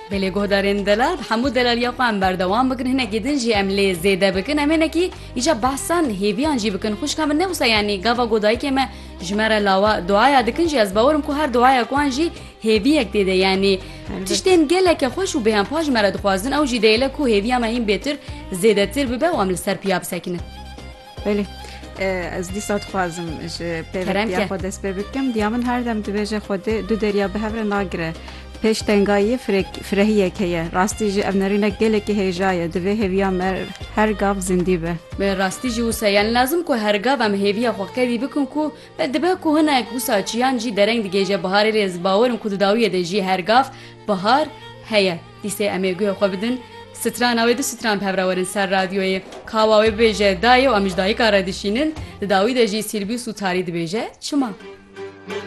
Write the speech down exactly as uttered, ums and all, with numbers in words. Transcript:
بله گهدارین دلال همو دلالی خو ام بردوام بکن هنه گیدن جی ام لی زیده بکن ام هنه کی ایجا بحثان هیویان جی بکن خوش کامن نبوسا یعنی گاوا گودایی که ما جمره لاوا دعایا دکن جی از باورم که هر دعایا کوان جی هیوی یک دیده یعنی تشتین گله که خوش و به هم پاج مرا دخوازن او جی دیله کو هیویا ما این بهتر زیده تر ببه و عمل سر پیاب سکنه. بله از دیسات خوازم پیوکیا خود دست بکم دیامن هر دم دویجه خود دو دریا به هر ناگره پیش تنگایی فرق فرهیه که راستی جی افنرینه گله که هیجایه دوی هیویا مر هر گاف زندی به به راستی جی وسا یعنی لازم کو هر گاف ام هیویا خو کدی بکن کو دبه کو هنه کو ساچیان جی درنگ دیگه جه بهار ریز باورم کو داویه ده جی هر گاف بهار هيا دیسه امیگو خو بدن ستران اوی دو ستران پهراورن سر رادیوی کاواوی بیجه دایو امیجدایی کارا دشینن داوی ده جی سیلبی سوتاری ده بیجه چما